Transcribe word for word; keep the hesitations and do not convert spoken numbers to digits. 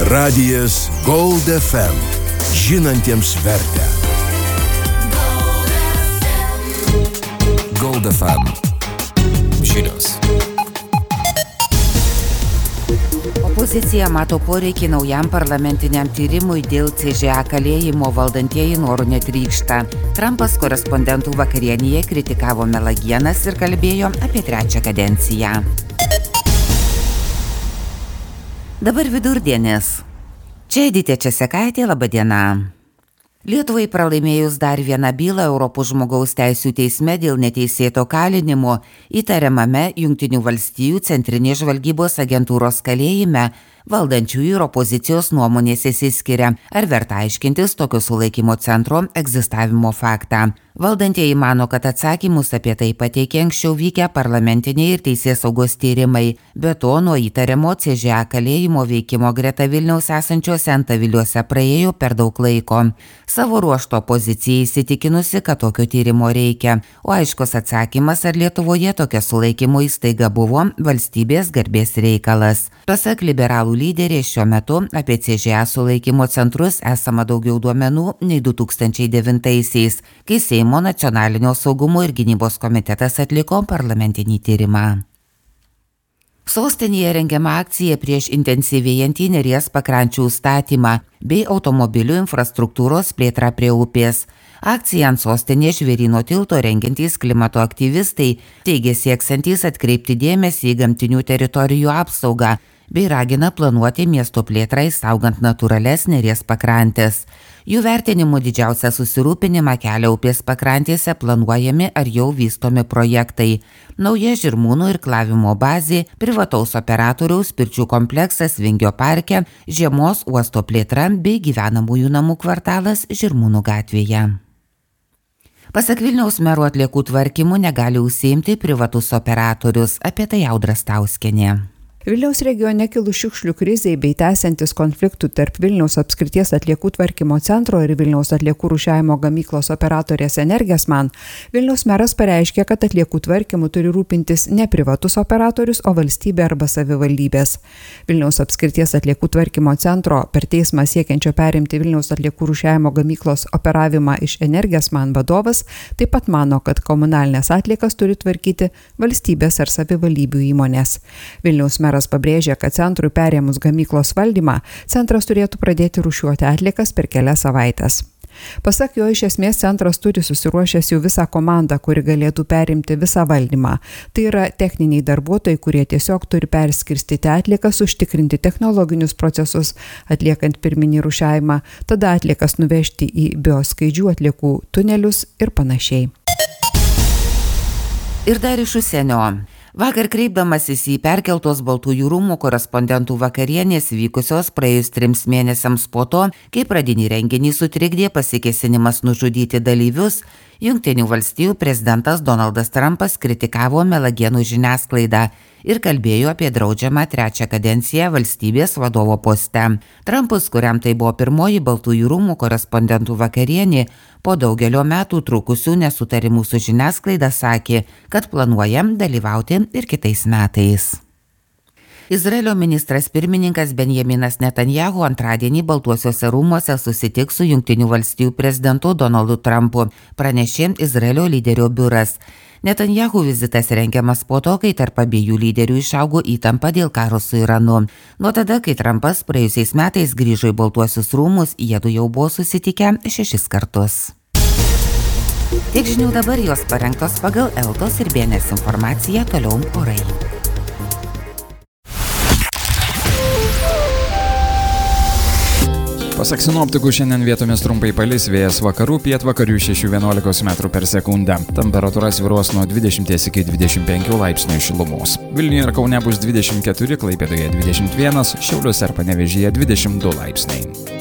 Radijas Gold F M. Žinantiems vertę. Gold F M. Žinios. Opozicija mato poreikį naujam parlamentiniam tyrimui dėl C Ž A kalėjimo, valdantieji norų netrykšta. Trumpas korespondentų vakarienėje kritikavo melagienas ir kalbėjo apie trečią kadenciją. Dabar vidurdienis. Čia Editė Česekaitė, laba diena. Lietuvai pralaimėjus dar vieną bylą Europos žmogaus teisių teisme dėl neteisėto kalinimo, įtariamame Jungtinių valstijų centrinės žvalgybos agentūros kalėjime, valdančiųjų ir opozicijos nuomonės išsiskiria, ar verta aiškintis tokio sulaikymo centro egzistavimo faktą. Valdantieji mano, kad atsakymus apie tai pateikė anksčiau vykę parlamentiniai ir teisėsaugos tyrimai, be to nuo įtariamo C Ž A kalėjimo veikimo greta Vilniaus esančiuose Antaviliuose praėjo per daug laiko. Savo ruožto opozicija įsitikinusi, kad tokio tyrimo reikia, o aiškus atsakymas, ar Lietuvoje tokia sulaikymo įstaiga buvo, valstybės garbės reikalas. Pasak liberalų lyderės, šiuo metu apie C Ž A sulaikymo centrus esama daugiau duomenų nei du tūkstančiai devintaisiais, kai Seimo nacionalinio saugumo ir gynybos komitetas atliko parlamentinį tyrimą. Sostinėje rengiama akcija prieš intensyvėjantį Neries pakrančių statymą bei automobilių infrastruktūros plėtrą prie upės. Akciją ant sostinės žvėryno tilto rengiantys klimato aktyvistai teigia sieksiantys atkreipti dėmesį į gamtinių teritorijų apsaugą bei ragina planuoti miesto plėtrą įsaugant natūrales Neries pakrantės. Jų vertinimu didžiausią susirūpinimą kelia upės pakrantėse planuojami ar jau vystomi projektai. Nauja Žirmūnų irklavimo bazė, privataus operatoriaus pirčių kompleksas Vingio parke, žiemos uosto plėtra bei gyvenamųjų namų kvartalas Žirmūnų gatvėje. Pasak Vilniaus mero atliekų tvarkymu negali užsiimti privatus operatorius, apie tai Audra Stauskienė. Vilniaus regione kilus šiukšlių krizei bei tęsiantis konfliktų tarp Vilniaus apskrities atliekų tvarkymo centro ir Vilniaus atliekų rūšiavimo gamyklos operatorės Energesman, Vilniaus meras pareiškė, kad atliekų tvarkymu turi rūpintis ne privatus operatorius, o valstybė arba savivaldybės. Vilniaus apskrities atliekų tvarkymo centro per teismą siekiančio perimti Vilniaus atliekų rūšiavimo gamyklos operavimą iš Energesman vadovas taip pat mano, kad komunalinės atliekas turi tvarkyti valstybės ar savivaldybių įmonės. Vilniaus meras pabrėžė, kad centrui perėmus gamyklos valdymą, centras turėtų pradėti rūšiuoti atliekas per kelias savaitės. Pasak jo, iš esmės centras turi susiruošęs jau visą komandą, kuri galėtų perimti visą valdymą. Tai yra techniniai darbuotojai, kurie tiesiog turi perskirstyti atliekas, užtikrinti technologinius procesus, atliekant pirminį rūšiavimą, tada atliekas nuvežti į bioskaidžių atliekų tunelius ir panašiai. Ir dar iš užsienio. Vakar kreipdamasis į perkeltos Baltųjų rūmų korespondentų vakarienės vykusios praėjus trims mėnesiams po to, kai pradinį renginį sutrikdė pasikėsinimas nužudyti dalyvius, Jungtinių valstijų prezidentas Donaldas Trumpas kritikavo melagienų žiniasklaidą ir kalbėjo apie draudžiamą trečią kadenciją valstybės vadovo poste. Trumpas, kuriam tai buvo pirmoji Baltųjų rūmų korespondentų vakarienė, po daugelio metų trukusių nesutarimų su žiniasklaida sakė, kad planuoja dalyvauti ir kitais metais. Izraelio ministras pirmininkas Benjaminas Netanjahu antradienį Baltuosiuose rūmuose susitiks su Jungtinių valstijų prezidentu Donaldu Trumpu, pranešė Izraelio lyderio biuras. Netanjahu vizitas rengiamas po to, kai tarp abiejų lyderių išaugo įtampa dėl karo su Iranu. Nuo tada, kai Trumpas praėjusiais metais grįžo į Baltuosius rūmus, jiedu jau buvo susitikę šešis kartus. Tiek žinių dabar, jos parengtos pagal Eltos ir B N S informaciją, toliau orai. Pasak sinoptikų, šiandien vietomis trumpai palis, vėjas vakarų pietvakarių šešių vienuolikos metrų per sekundę. Temperatūra svyruos nuo dvidešimt iki dvidešimt penkių laipsnių šilumos. Vilniuje ir Kaune bus dvidešimt keturi, Klaipėdoje dvidešimt vienas, Šiauliuose ir Panevėžyje dvidešimt du laipsniai.